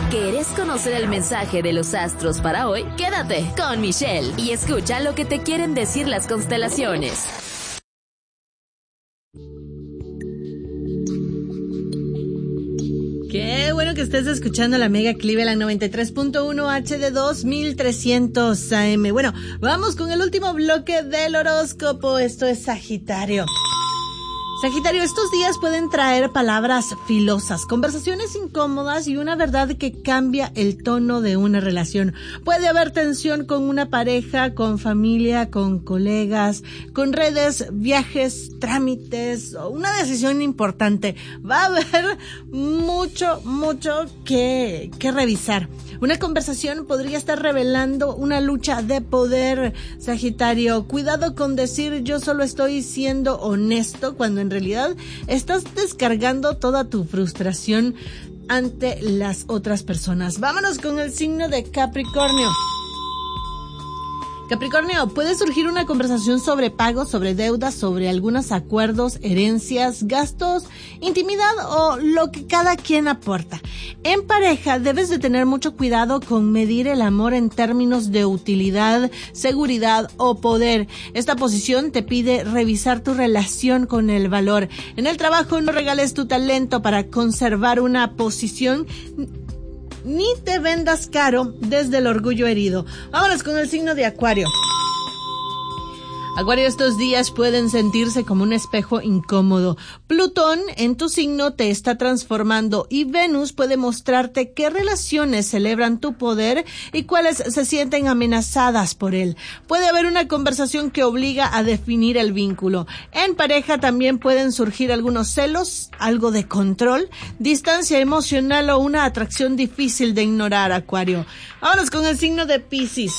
¿Querés conocer el mensaje de los astros para hoy? Quédate con Michelle y escucha lo que te quieren decir las constelaciones. Qué bueno que estés escuchando la Mega Cleveland 93.1 HD2 1300 AM. Bueno, vamos con el último bloque del horóscopo. Esto es Sagitario. Sagitario, estos días pueden traer palabras filosas, conversaciones incómodas y una verdad que cambia el tono de una relación. Puede haber tensión con una pareja, con familia, con colegas, con redes, viajes, trámites, o una decisión importante. Va a haber mucho que revisar. Una conversación podría estar revelando una lucha de poder, Sagitario. Cuidado con decir yo solo estoy siendo honesto cuando en realidad estás descargando toda tu frustración ante las otras personas. Vámonos con el signo de Capricornio. Capricornio, puede surgir una conversación sobre pagos, sobre deudas, sobre algunos acuerdos, herencias, gastos, intimidad o lo que cada quien aporta. En pareja debes de tener mucho cuidado con medir el amor en términos de utilidad, seguridad o poder. Esta posición te pide revisar tu relación con el valor. En el trabajo no regales tu talento para conservar una posición ni te vendas caro desde el orgullo herido. Vámonos con el signo de Acuario. Acuario, estos días pueden sentirse como un espejo incómodo. Plutón en tu signo te está transformando y Venus puede mostrarte qué relaciones celebran tu poder y cuáles se sienten amenazadas por él. Puede haber una conversación que obliga a definir el vínculo. En pareja también pueden surgir algunos celos, algo de control, distancia emocional o una atracción difícil de ignorar, Acuario. Vámonos con el signo de Piscis.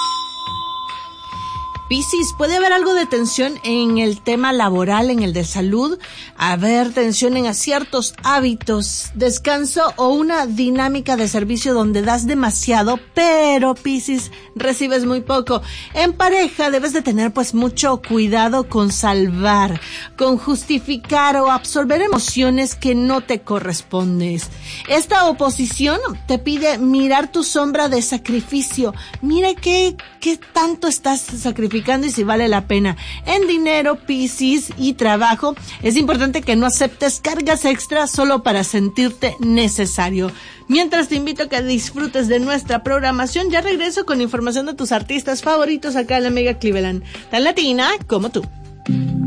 Piscis, puede haber algo de tensión en el tema laboral, en el de salud, haber tensión en ciertos hábitos, descanso o una dinámica de servicio donde das demasiado, pero Piscis, recibes muy poco. En pareja debes de tener pues mucho cuidado con salvar, con justificar o absorber emociones que no te correspondes. Esta oposición te pide mirar tu sombra de sacrificio. Mira qué tanto estás sacrificando y si vale la pena. En dinero, Piscis, y trabajo, es importante que no aceptes cargas extras solo para sentirte necesario. Mientras te invito a que disfrutes de nuestra programación, ya regreso con información de tus artistas favoritos acá en la Mega Cleveland, tan latina como tú.